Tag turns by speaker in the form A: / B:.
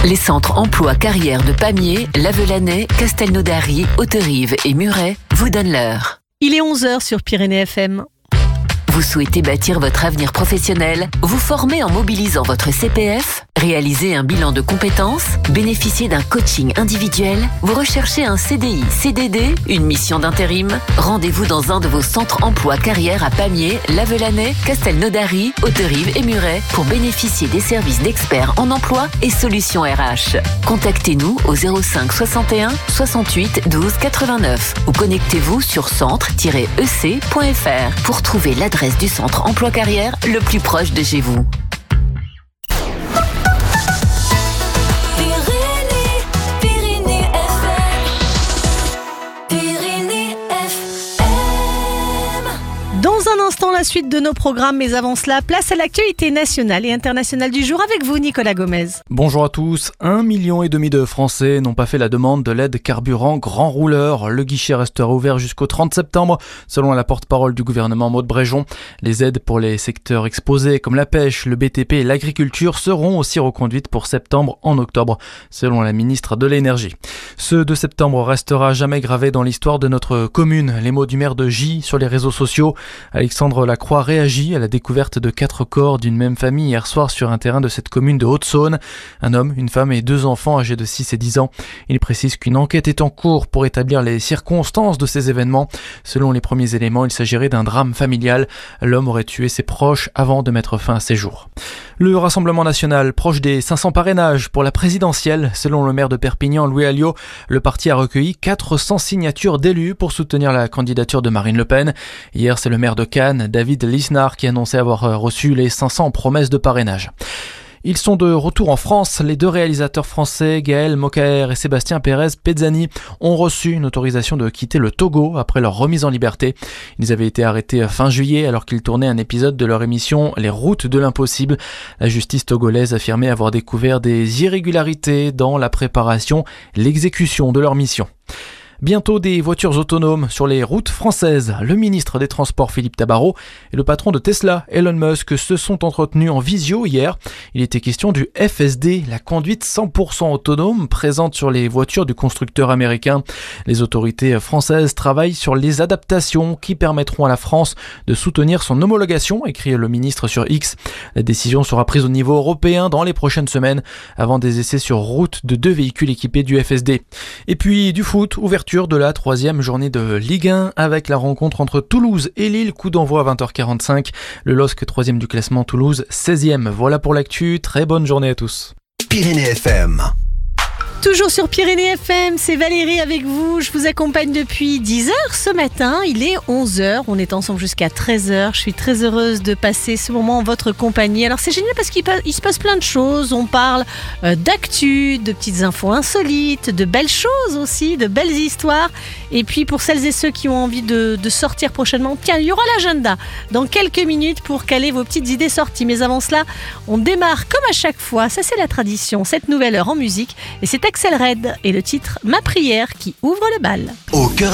A: Les centres emploi carrière de Pamiers, Lavelanet, Castelnaudary, Hauterive et Muret vous donnent l'heure.
B: Il est 11h sur Pyrénées FM.
A: Vous souhaitez bâtir votre avenir professionnel, vous former en mobilisant votre CPF, réaliser un bilan de compétences, bénéficier d'un coaching individuel, vous recherchez un CDI, CDD, une mission d'intérim? Rendez-vous dans un de vos centres emploi carrière à Pamiers, Lavelanet, Castelnaudary, Hauterive et Muret pour bénéficier des services d'experts en emploi et solutions RH. Contactez-nous au 05 61 68 12 89 ou connectez-vous sur centre-ec.fr pour trouver l'adresse du centre emploi carrière le plus proche de chez vous.
B: Dans un instant, la suite de nos programmes, mais avant cela, place à l'actualité nationale et internationale du jour avec vous, Nicolas Gomez.
C: Bonjour à tous. 1,5 million de Français n'ont pas fait la demande de l'aide carburant grand rouleur. Le guichet restera ouvert jusqu'au 30 septembre, selon la porte-parole du gouvernement Maud Bréjon. Les aides pour les secteurs exposés comme la pêche, le BTP et l'agriculture seront aussi reconduites pour septembre en octobre, selon la ministre de l'Énergie. Ce 2 septembre restera jamais gravé dans l'histoire de notre commune. Les mots du maire de Gy sur les réseaux sociaux. Alexandre Lacroix réagit à la découverte de 4 corps d'une même famille hier soir sur un terrain de cette commune de Haute-Saône. Un homme, une femme et 2 enfants âgés de 6 et 10 ans. Il précise qu'une enquête est en cours pour établir les circonstances de ces événements. Selon les premiers éléments, il s'agirait d'un drame familial. L'homme aurait tué ses proches avant de mettre fin à ses jours. Le Rassemblement national proche des 500 parrainages pour la présidentielle. Selon le maire de Perpignan, Louis Alliot, le parti a recueilli 400 signatures d'élus pour soutenir la candidature de Marine Le Pen. Hier, c'est le maire de Cannes, David Lisnard, qui annonçait avoir reçu les 500 promesses de parrainage. Ils sont de retour en France. Les 2 réalisateurs français, Gaël Mokaer et Sébastien Pérez Pezzani, ont reçu une autorisation de quitter le Togo après leur remise en liberté. Ils avaient été arrêtés fin juillet alors qu'ils tournaient un épisode de leur émission Les Routes de l'Impossible. La justice togolaise affirmait avoir découvert des irrégularités dans la préparation et l'exécution de leur mission. Bientôt des voitures autonomes sur les routes françaises. Le ministre des Transports Philippe Tabarot et le patron de Tesla, Elon Musk, se sont entretenus en visio hier. Il était question du FSD, la conduite 100% autonome présente sur les voitures du constructeur américain. Les autorités françaises travaillent sur les adaptations qui permettront à la France de soutenir son homologation, écrit le ministre sur X. La décision sera prise au niveau européen dans les prochaines semaines avant des essais sur route de 2 véhicules équipés du FSD. Et puis du foot, ouverture de la 3e journée de Ligue 1 avec la rencontre entre Toulouse et Lille, coup d'envoi à 20h45. Le LOSC 3e du classement, Toulouse 16e. Voilà pour l'actu, très bonne journée à tous.
D: Pyrénées FM.
B: Toujours sur Pyrénées FM, c'est Valérie avec vous. Je vous accompagne depuis 10h ce matin. Il est 11h. On est ensemble jusqu'à 13h. Je suis très heureuse de passer ce moment en votre compagnie. Alors c'est génial parce qu'il se passe plein de choses. On parle d'actu, de petites infos insolites, de belles choses aussi, de belles histoires. Et puis pour celles et ceux qui ont envie de sortir prochainement, tiens, il y aura l'agenda dans quelques minutes pour caler vos petites idées sorties. Mais avant cela, on démarre comme à chaque fois. Ça c'est la tradition, cette nouvelle heure en musique. Et c'est Axel Red et le titre Ma prière qui ouvre le bal.
D: Au cœur